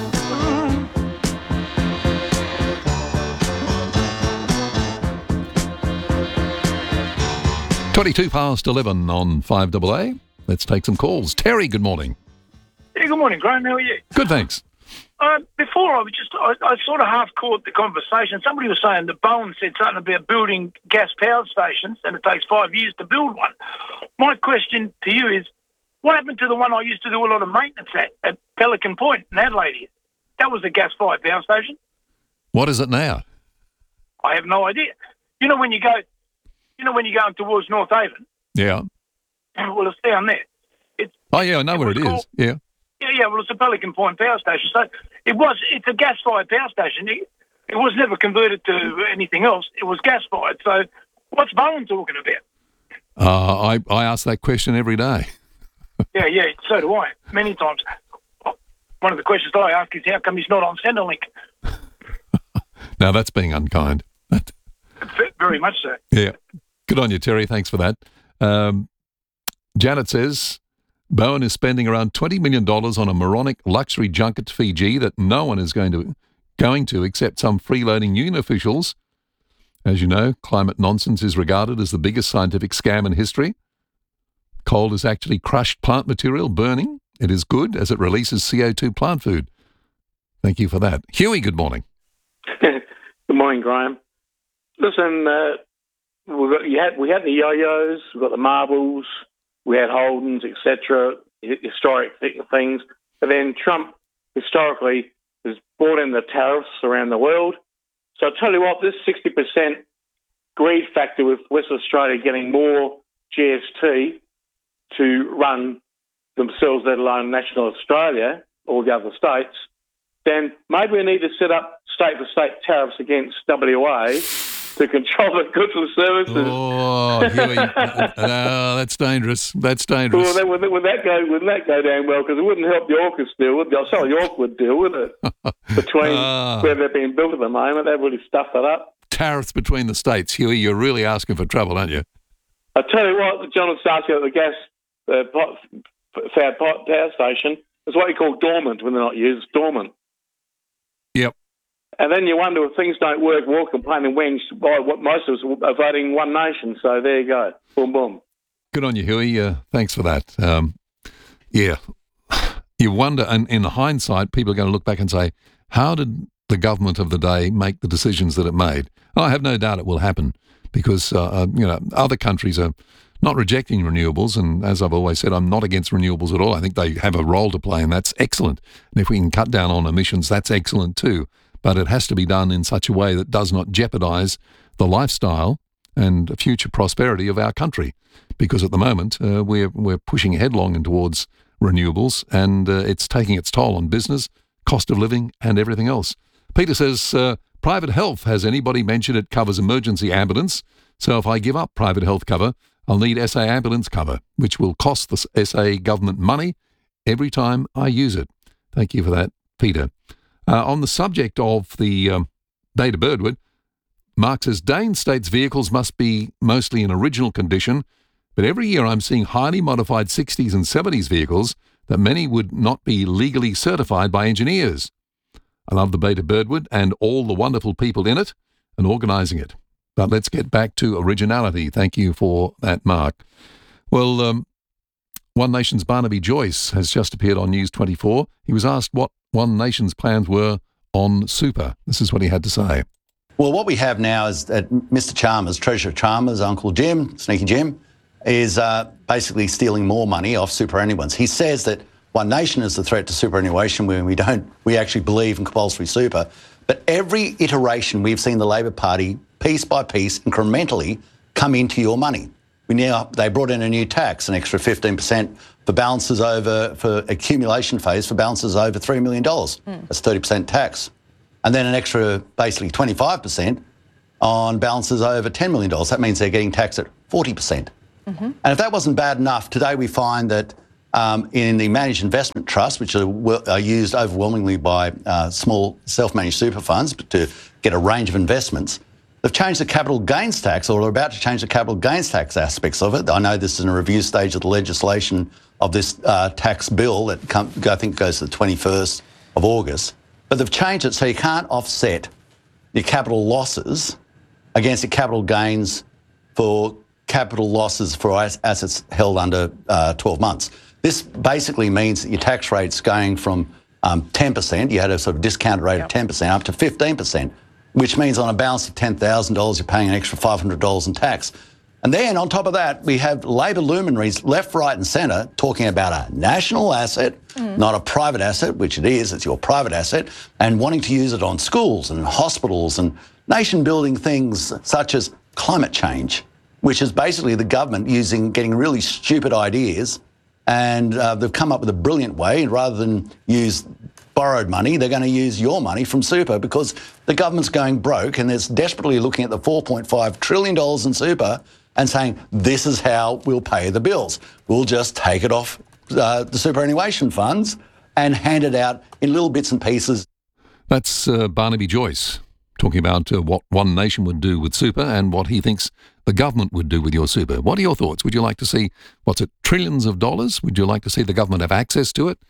$22:11 on 5AA. Let's take some calls. Terry, good morning. Yeah, good morning, Graham. How are you? Good, thanks. Before I sort of half caught the conversation. Somebody was saying that Bowen said something about building gas power stations and it takes 5 years to build one. My question to you is, what happened to the one I used to do a lot of maintenance at Pelican Point in Adelaide here? That was a gas-fired power station. What is it now? I have no idea. You know when you're going towards North Haven? Yeah. Well, it's down there. Oh, yeah, I know where it is. Yeah. Yeah, well, it's a Pelican Point power station. So it's a gas-fired power station. It was never converted to anything else. It was gas-fired. So what's Bowen talking about? I ask that question every day. Yeah, so do I, many times. One of the questions I ask is, how come he's not on Centrelink? Now, that's being unkind. Very much so. Yeah. Good on you, Terry. Thanks for that. Janet says, Bowen is spending around $20 million on a moronic luxury junket to Fiji that no one is going to except some freeloading union officials. As you know, climate nonsense is regarded as the biggest scientific scam in history. Coal is actually crushed plant material burning. It is good as it releases CO2 plant food. Thank you for that. Huey, good morning. Good morning, Graham. Listen, we had the yo-yos, we've got the marbles, we had Holdens, etc., historic things. But then Trump historically has brought in the tariffs around the world. So I'll tell you what, this 60% greed factor with Western Australia getting more GST to run themselves, let alone national Australia, all the other states, then maybe we need to set up state-for-state tariffs against WA to control the goods and services. Oh, Huey, that's dangerous. That's dangerous. Well, would that go down well? Because it wouldn't help the AUKUS deal, would it? Sorry, the AUKUS deal, would it? Between where they're being built at the moment, they've really stuffed that up. Tariffs between the states, Huey, you're really asking for trouble, aren't you? I tell you what, John Starkey at the gas-fired power station is what you call dormant when they're not used. It's dormant. Yep. And then you wonder if things don't work, we're all complaining when most of us are voting One Nation. So there you go. Boom, boom. Good on you, Huey. Thanks for that. Yeah. You wonder, and in hindsight, people are going to look back and say, how did the government of the day make the decisions that it made? I have no doubt it will happen because, other countries are not rejecting renewables. And as I've always said, I'm not against renewables at all. I think they have a role to play, and that's excellent. And if we can cut down on emissions, that's excellent too. But it has to be done in such a way that does not jeopardise the lifestyle and future prosperity of our country. Because at the moment, we're pushing headlong in towards renewables, and it's taking its toll on business, cost of living, and everything else. Peter says, private health, has anybody mentioned it covers emergency ambulance? So if I give up private health cover, I'll need SA ambulance cover, which will cost the SA government money every time I use it. Thank you for that, Peter. On the subject of the Beta Birdwood, Mark says, Dane states vehicles must be mostly in original condition, but every year I'm seeing highly modified 60s and 70s vehicles that many would not be legally certified by engineers. I love the Beta Birdwood and all the wonderful people in it and organising it. But let's get back to originality. Thank you for that, Mark. Well, One Nation's Barnaby Joyce has just appeared on News 24. He was asked what One Nation's plans were on super. This is what he had to say. Well, what we have now is that Mr. Chalmers, Treasurer Chalmers, Uncle Jim, Sneaky Jim, is basically stealing more money off superannuants. He says that One Nation is the threat to superannuation when we actually believe in compulsory super. But every iteration we've seen the Labor Party, piece by piece, incrementally come into your money. They brought in a new tax, an extra 15% for accumulation phase for balances over $3 million. That's 30% tax. And then an extra, basically 25% on balances over $10 million. That means they're getting taxed at 40%. And if that wasn't bad enough, today we find that in the managed investment trusts, which are used overwhelmingly by small self-managed super funds to get a range of investments, they've changed the capital gains tax, or are about to change the capital gains tax aspects of it. I know this is in a review stage of the legislation of this tax bill that I think goes to the 21st of August. But they've changed it so you can't offset your capital losses against your capital gains for capital losses for assets held under 12 months. This basically means that your tax rate's going from 10%, you had a sort of discounted rate of 10%, up to 15%, which means on a balance of $10,000, you're paying an extra $500 in tax. And then on top of that, we have Labor luminaries left, right and centre talking about a national asset, not a private asset, which it is, it's your private asset, and wanting to use it on schools and hospitals and nation-building things such as climate change, which is basically the government getting really stupid ideas, and they've come up with a brilliant way. Rather than use borrowed money, they're going to use your money from super because the government's going broke and they're desperately looking at the $4.5 trillion in super and saying, this is how we'll pay the bills. We'll just take it off the superannuation funds and hand it out in little bits and pieces. That's Barnaby Joyce talking about what One Nation would do with super and what he thinks the government would do with your super. What are your thoughts? Would you like to see, trillions of dollars? Would you like to see the government have access to it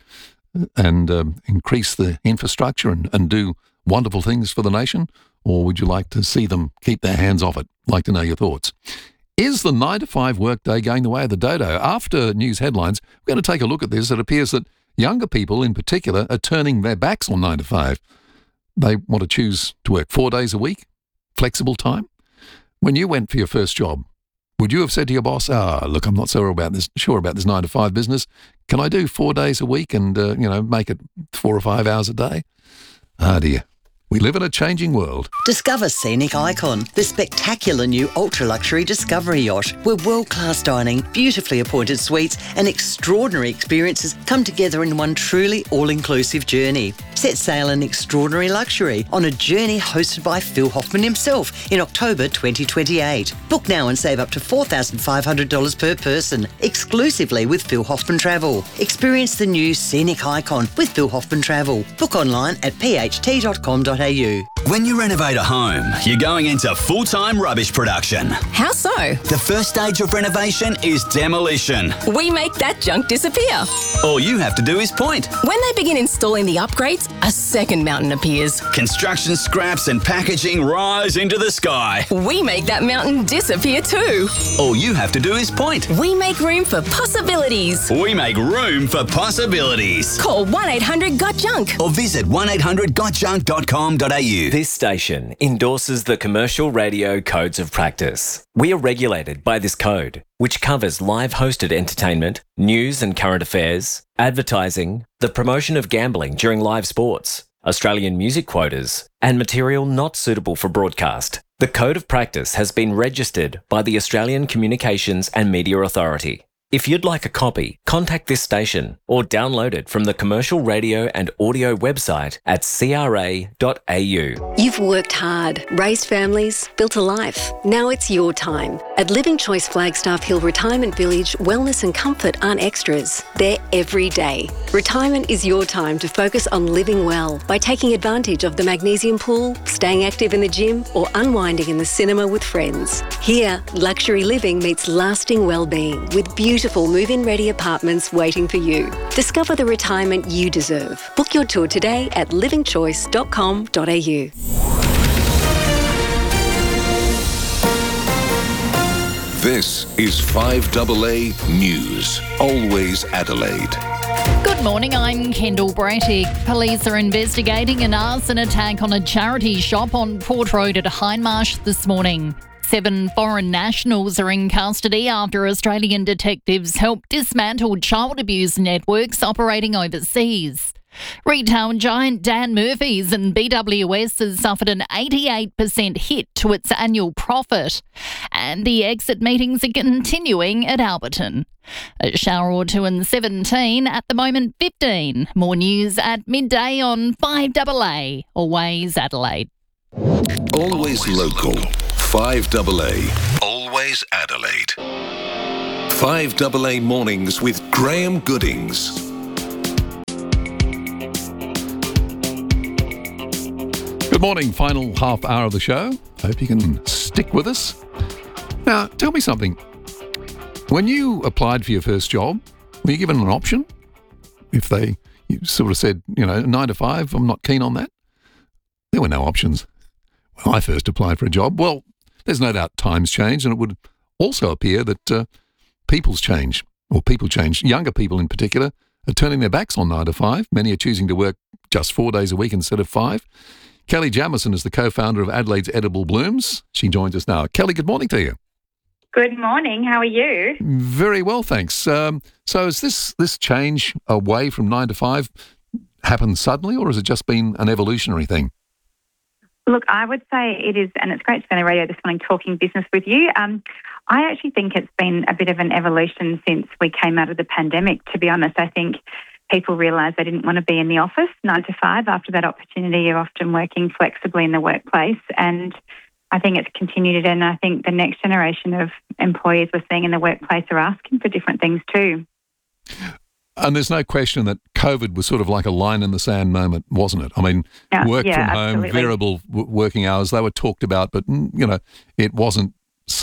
and increase the infrastructure and do wonderful things for the nation? Or would you like to see them keep their hands off it? Like to know your thoughts. Is the 9 to 5 workday going the way of the dodo? After news headlines, we're going to take a look at this. It appears that younger people in particular are turning their backs on 9 to 5. They want to choose to work 4 days a week, flexible time. When you went for your first job, would you have said to your boss, look, I'm not sure about this 9 to 5 business. Can I do 4 days a week and, make it 4 or 5 hours a day? Ah, dear. We live in a changing world. Discover Scenic Icon, the spectacular new ultra-luxury Discovery yacht, where world-class dining, beautifully appointed suites and extraordinary experiences come together in one truly all-inclusive journey. Set sail in extraordinary luxury on a journey hosted by Phil Hoffman himself in October 2028. Book now and save up to $4,500 per person, exclusively with Phil Hoffman Travel. Experience the new Scenic Icon with Phil Hoffman Travel. Book online at pht.com.au. When you renovate a home, you're going into full-time rubbish production. How so? The first stage of renovation is demolition. We make that junk disappear. All you have to do is point. When they begin installing the upgrades, a second mountain appears. Construction scraps and packaging rise into the sky. We make that mountain disappear too. All you have to do is point. We make room for possibilities. We make room for possibilities. Call 1-800-GOT-JUNK or visit 1-800-GOTJUNK.com.au. This station endorses the Commercial Radio Codes of Practice. We are regulated by this code, which covers live hosted entertainment, news and current affairs, advertising, the promotion of gambling during live sports, Australian music quotas, and material not suitable for broadcast. The Code of Practice has been registered by the Australian Communications and Media Authority. If you'd like a copy, contact this station or download it from the Commercial Radio and Audio website at cra.au. You've worked hard, raised families, built a life. Now it's your time. At Living Choice Flagstaff Hill Retirement Village, wellness and comfort aren't extras. They're every day. Retirement is your time to focus on living well by taking advantage of the magnesium pool, staying active in the gym, or unwinding in the cinema with friends. Here, luxury living meets lasting well-being with beautiful move-in ready apartments waiting for you. Discover the retirement you deserve. Book your tour today at livingchoice.com.au. This is 5AA News, always Adelaide. Good morning, I'm Kendall Brattig. Police are investigating an arson attack on a charity shop on Port Road at Hindmarsh this morning. 7 foreign nationals are in custody after Australian detectives helped dismantle child abuse networks operating overseas. Retail giant Dan Murphy's and BWS has suffered an 88% hit to its annual profit, and the exit meetings are continuing at Alberton. A shower or two in 17, at the moment 15. More news at midday on 5AA, Always Adelaide. Always local. 5AA. Always Adelaide. 5AA mornings with Graham Goodings. Good morning, final half hour of the show. Hope you can stick with us. Now, tell me something. When you applied for your first job, were you given an option? If you sort of said, 9 to 5, I'm not keen on that. There were no options. When I first applied for a job, well, there's no doubt times change, and it would also appear that people change. Younger people in particular are turning their backs on 9 to 5. Many are choosing to work just 4 days a week instead of 5. Kelly Jamieson is the co-founder of Adelaide's Edible Blooms. She joins us now. Kelly, good morning to you. Good morning. How are you? Very well, thanks. So has this change away from 9 to 5 happened suddenly, or has it just been an evolutionary thing? Look, I would say it is, and it's great to be on the radio this morning talking business with you. I actually think it's been a bit of an evolution since we came out of the pandemic, to be honest. I think people realised they didn't want to be in the office 9 to 5 after that opportunity of often working flexibly in the workplace. And I think it's continued, and I think the next generation of employees we're seeing in the workplace are asking for different things too. And there's no question that COVID was sort of like a line in the sand moment, wasn't it? I mean, work from home, absolutely. variable working hours, they were talked about, but, it wasn't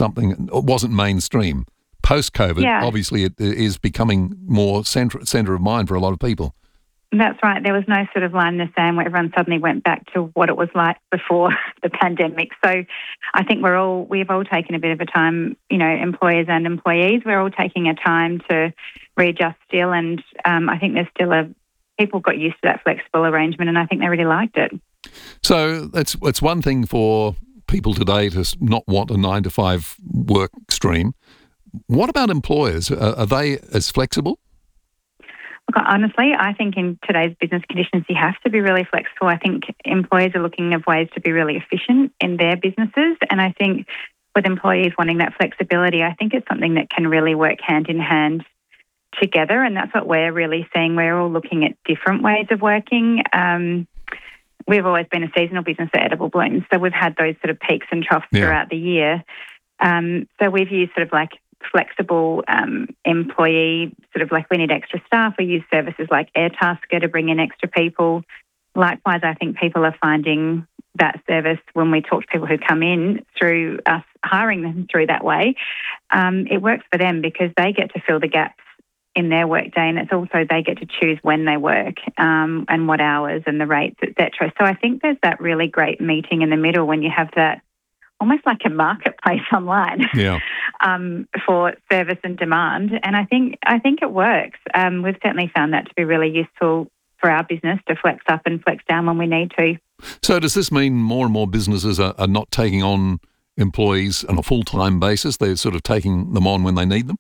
mainstream. Post-COVID, obviously, it is becoming more centre of mind for a lot of people. That's right. There was no sort of line in the sand where everyone suddenly went back to what it was like before the pandemic. So I think we've all taken a bit of a time, employers and employees, we're all taking a time to readjust still. And I think there's still people got used to that flexible arrangement, and I think they really liked it. So it's one thing for people today to not want a 9 to 5 work stream. What about employers? Are they as flexible? Look, honestly, I think in today's business conditions, you have to be really flexible. I think employers are looking at ways to be really efficient in their businesses. And I think with employees wanting that flexibility, I think it's something that can really work hand in hand together. And that's what we're really seeing. We're all looking at different ways of working. We've always been a seasonal business at Edible Blooms, so we've had those sort of peaks and troughs throughout the year. So we've used sort of like flexible employee, sort of like we need extra staff. We use services like Airtasker to bring in extra people. Likewise, I think people are finding that service when we talk to people who come in through us hiring them through that way. It works for them because they get to fill the gaps in their workday, and it's also they get to choose when they work and what hours and the rates, etc. So I think there's that really great meeting in the middle when you have that almost like a marketplace online for service and demand. And I think it works. We've certainly found that to be really useful for our business to flex up and flex down when we need to. So does this mean more and more businesses are not taking on employees on a full-time basis? They're sort of taking them on when they need them?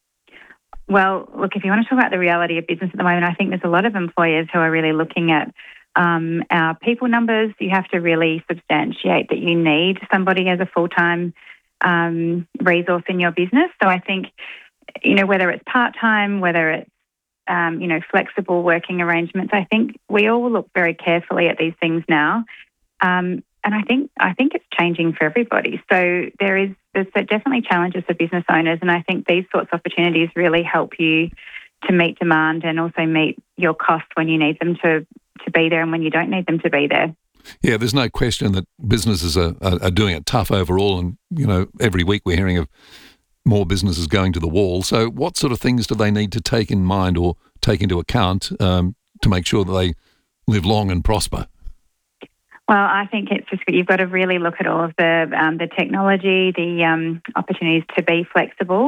Well, look, if you want to talk about the reality of business at the moment, I think there's a lot of employers who are really looking at our people numbers. You have to really substantiate that you need somebody as a full-time resource in your business. So I think, whether it's part-time, whether it's, flexible working arrangements, I think we all look very carefully at these things now. And I think it's changing for everybody. So there's definitely challenges for business owners, and I think these sorts of opportunities really help you to meet demand and also meet your costs when you need them to be there and when you don't need them to be there. Yeah, there's no question that businesses are doing it tough overall, and every week we're hearing of more businesses going to the wall. So what sort of things do they need to take in mind or take into account to make sure that they live long and prosper? Well, I think it's just you've got to really look at all of the technology, the opportunities to be flexible.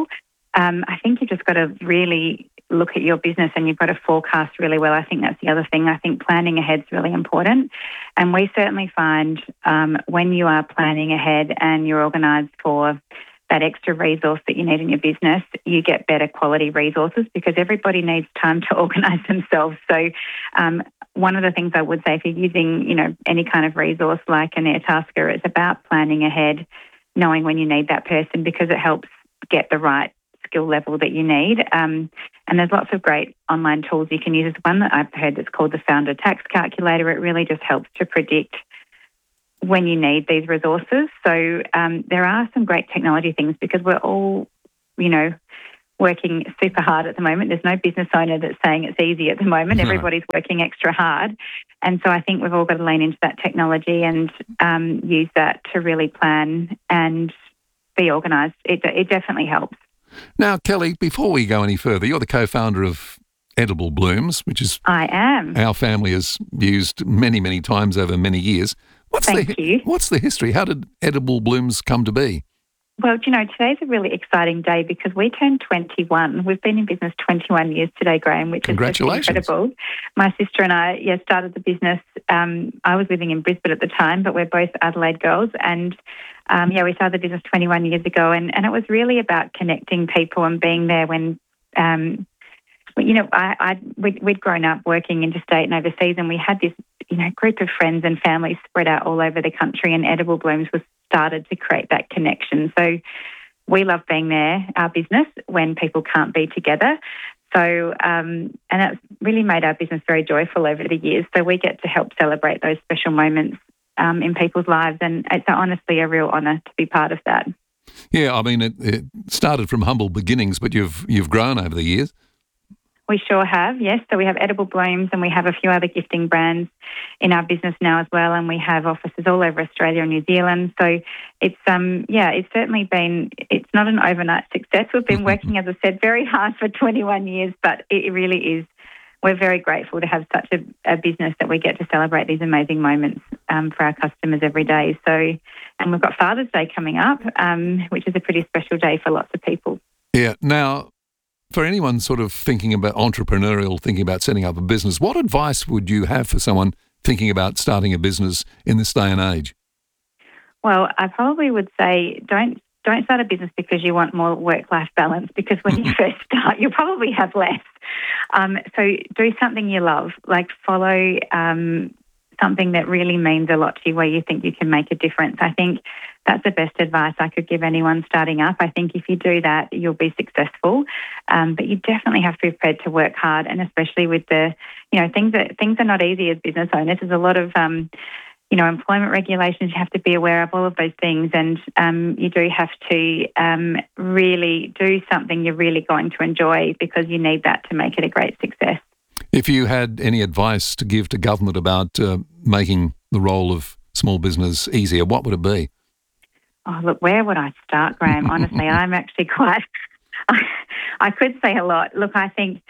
I think you've just got to really look at your business and you've got to forecast really well. I think that's the other thing. I think planning ahead is really important. And we certainly find when you are planning ahead and you're organised for that extra resource that you need in your business, you get better quality resources because everybody needs time to organise themselves. So one of the things I would say, if you're using, any kind of resource like an Airtasker, it's about planning ahead, knowing when you need that person because it helps get the right skill level that you need. And there's lots of great online tools you can use. There's one that I've heard that's called the Founder Tax Calculator. It really just helps to predict when you need these resources. So there are some great technology things because we're all, working super hard at the moment. There's no business owner that's saying it's easy at the moment. No. Everybody's working extra hard. And so I think we've all got to lean into that technology and use that to really plan and be organised. It definitely helps. Now, Kelly, before we go any further, you're the co-founder of Edible Blooms, which is I am. Our family has used many, many times over many years. Thank you. What's the history? How did Edible Blooms come to be? Well, today's a really exciting day because we turned 21. We've been in business 21 years today, Graham, which is just incredible. My sister and I, started the business. I was living in Brisbane at the time, but we're both Adelaide girls. And, we started the business 21 years ago. And it was really about connecting people and being there when, we'd grown up working interstate and overseas, and we had this, group of friends and families spread out all over the country, and Edible Blooms was started to create that connection. So we love being there, our business, when people can't be together. So, and that's really made our business very joyful over the years. So we get to help celebrate those special moments in people's lives, and it's honestly a real honour to be part of that. Yeah, I mean, it started from humble beginnings, but you've grown over the years. We sure have, yes. So we have Edible Blooms and we have a few other gifting brands in our business now as well, and we have offices all over Australia and New Zealand. So it's it's certainly been, it's not an overnight success. We've been working, as I said, very hard for 21 years, but it really is. We're very grateful to have such a business that we get to celebrate these amazing moments for our customers every day. So, and we've got Father's Day coming up, which is a pretty special day for lots of people. Yeah. Now, for anyone sort of thinking about thinking about setting up a business, what advice would you have for someone thinking about starting a business in this day and age? Well, I probably would say don't start a business because you want more work-life balance, because when you first start, you'll probably have less. So do something you love, like follow something that really means a lot to you, where you think you can make a difference. I think that's the best advice I could give anyone starting up. I think if you do that, you'll be successful. But you definitely have to be prepared to work hard, and especially with the, things are not easy as business owners. There's a lot of, employment regulations you have to be aware of, all of those things, and you do have to really do something you're really going to enjoy, because you need that to make it a great success. If you had any advice to give to government about making the role of small business easier, what would it be? Oh, look, where would I start, Graham? Honestly, I'm actually quite... I could say a lot. Look, I think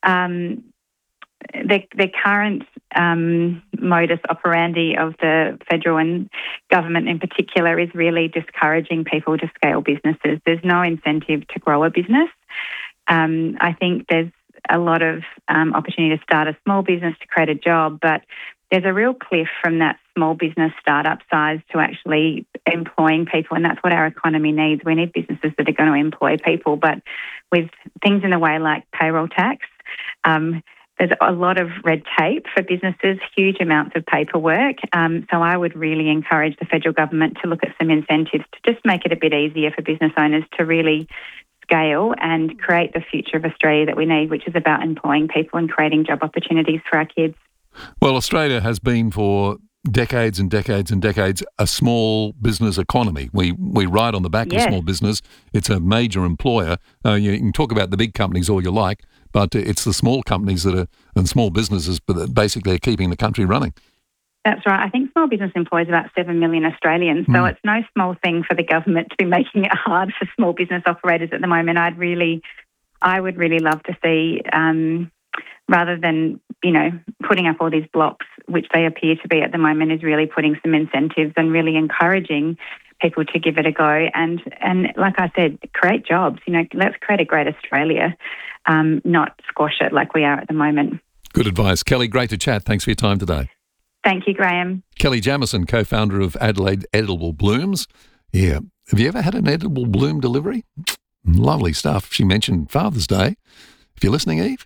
the current modus operandi of the federal and government in particular is really discouraging people to scale businesses. There's no incentive to grow a business. I think there's a lot of opportunity to start a small business, to create a job, but there's a real cliff from that small business startup size to actually employing people, and that's what our economy needs. We need businesses that are going to employ people, but with things in the way like payroll tax, there's a lot of red tape for businesses, huge amounts of paperwork. So I would really encourage the federal government to look at some incentives to just make it a bit easier for business owners to really scale and create the future of Australia that we need, which is about employing people and creating job opportunities for our kids. Well, Australia has been for decades and decades and decades a small business economy. We ride on the back of small business. It's a major employer. You can talk about the big companies all you like, but it's the small companies and small businesses that basically are keeping the country running. That's right. I think small business employs about 7 million Australians, so it's no small thing for the government to be making it hard for small business operators at the moment. I would really love to see, rather than, putting up all these blocks, which they appear to be at the moment, is really putting some incentives and really encouraging people to give it a go. And like I said, create jobs. Let's create a great Australia, not squash it like we are at the moment. Good advice. Kelly, great to chat. Thanks for your time today. Thank you, Graham. Kelly Jamieson, co-founder of Adelaide Edible Blooms. Yeah. Have you ever had an edible bloom delivery? Lovely stuff. She mentioned Father's Day. If you're listening, Eve.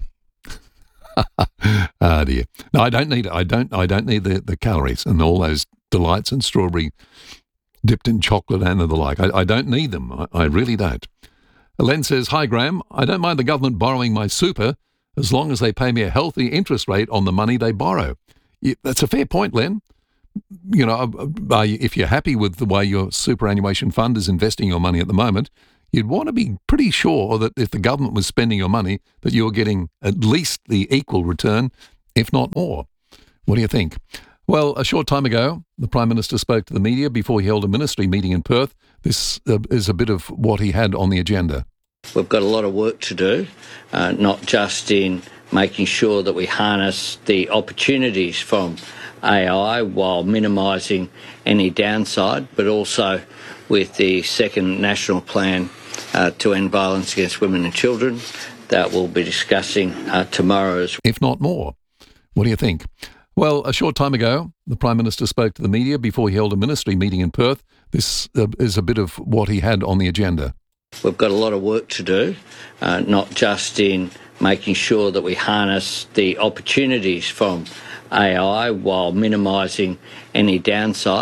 Ah, dear. No, I don't need it. I don't need the calories and all those delights and strawberry dipped in chocolate and the like. I don't need them. I really don't. Len says, hi, Graham. I don't mind the government borrowing my super as long as they pay me a healthy interest rate on the money they borrow. That's a fair point, Len. If you're happy with the way your superannuation fund is investing your money at the moment, you'd want to be pretty sure that if the government was spending your money, that you're getting at least the equal return, if not more. What do you think? Well, a short time ago, the Prime Minister spoke to the media before he held a ministry meeting in Perth. This is a bit of what he had on the agenda. We've got a lot of work to do, not just in making sure that we harness the opportunities from AI while minimising any downside, but also with the second national plan to end violence against women and children that we'll be discussing tomorrow. If not more. What do you think? Well, a short time ago, the Prime Minister spoke to the media before he held a ministry meeting in Perth. This is a bit of what he had on the agenda. We've got a lot of work to do, not just in making sure that we harness the opportunities from AI while minimising any downside.